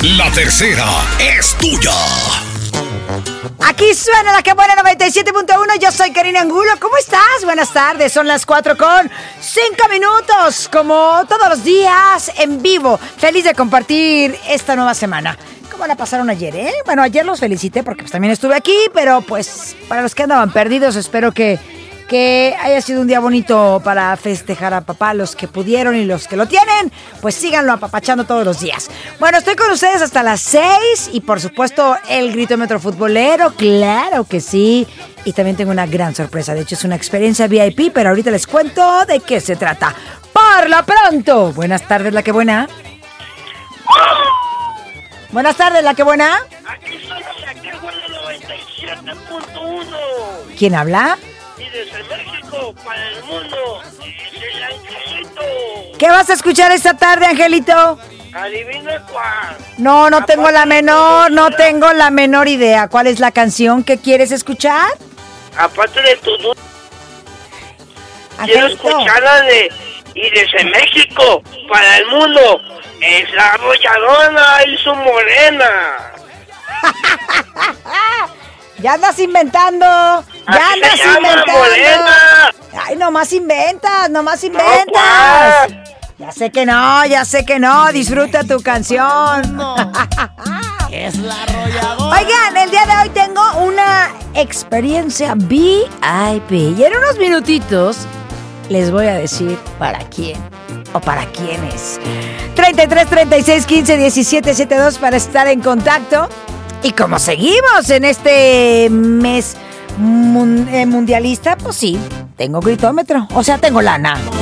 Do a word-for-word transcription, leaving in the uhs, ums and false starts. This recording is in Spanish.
La tercera es tuya. Aquí suena la que buena noventa y siete punto uno. Yo soy Karina Angulo. ¿Cómo estás? Buenas tardes. Son las cuatro con cinco minutos. Como todos los días, en vivo. Feliz de compartir esta nueva semana. ¿Cómo la pasaron ayer, eh? Bueno, ayer los felicité porque pues, también estuve aquí. Pero pues para los que andaban perdidos, espero que, que haya sido un día bonito para festejar a papá. Los que pudieron y los que lo tienen, pues síganlo apapachando todos los días. Bueno, estoy con ustedes hasta las seis. Y por supuesto, el gritómetro futbolero. Claro que sí. Y también tengo una gran sorpresa. De hecho, es una experiencia V I P, pero ahorita les cuento de qué se trata. Por lo pronto, buenas tardes, la que buena. Buenas tardes, la que buena. Aquí soy la que buena noventa y siete punto uno. ¿Quién habla? Y desde México para el mundo es el Angelito. ¿Qué vas a escuchar esta tarde, Angelito? Adivina cuál. No, no tengo la Aparte de menor, tu no dulzura- tengo la menor idea. ¿Cuál es la canción que quieres escuchar? Aparte de tu dulce, quiero Angelito. escuchar la de y desde México para el mundo es la arrolladora y su morena. Ya andas inventando. Ya Así andas se llama, inventando. morena. Ay, nomás inventas, nomás No, inventas. ¿cuál? Ya sé que no, ya sé que no. Disfruta tu canción. Es la arrolladora. Oigan, el día de hoy tengo una experiencia V I P. Y en unos minutitos les voy a decir para quién o para quiénes. treinta y tres, treinta y seis, quince, diecisiete, setenta y dos para estar en contacto. Y como seguimos en este mes mun- eh, mundialista, pues sí, tengo gritómetro. O sea, tengo lana.